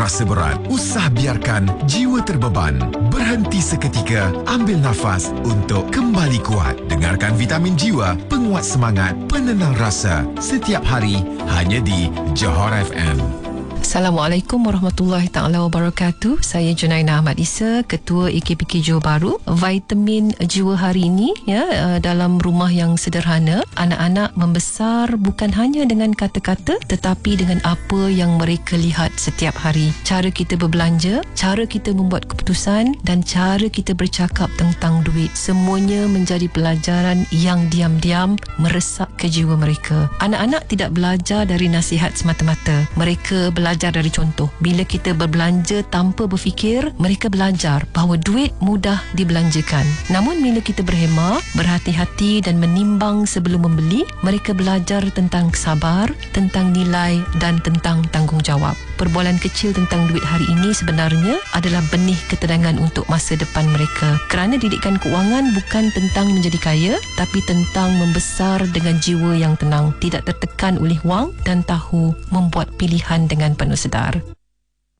Rasa berat, usah biarkan jiwa terbeban. Berhenti seketika, ambil nafas untuk kembali kuat. Dengarkan Vitamin Jiwa, penguat semangat, penenang rasa. Setiap hari, hanya di Johor FM. Assalamualaikum warahmatullahi taala wabarakatuh. Saya Junaina Ahmad Isa, Ketua AKPK Johor Bahru. Vitamin Jiwa hari ini dalam rumah yang sederhana, anak-anak membesar bukan hanya dengan kata-kata tetapi dengan apa yang mereka lihat setiap hari. Cara kita berbelanja, cara kita membuat keputusan dan cara kita bercakap tentang duit, semuanya menjadi pelajaran yang diam-diam meresap ke jiwa mereka. Anak-anak tidak belajar dari nasihat semata-mata. Mereka belajar dari contoh. Bila kita berbelanja tanpa berfikir, mereka belajar bahawa duit mudah dibelanjakan. Namun bila kita berhemah, berhati-hati dan menimbang sebelum membeli, mereka belajar tentang sabar, tentang nilai dan tentang tanggungjawab. Perbualan kecil tentang duit hari ini sebenarnya adalah benih ketenangan untuk masa depan mereka. Kerana didikan keuangan bukan tentang menjadi kaya, tapi tentang membesar dengan jiwa yang tenang, tidak tertekan oleh wang dan tahu membuat pilihan dengan penuh sedar.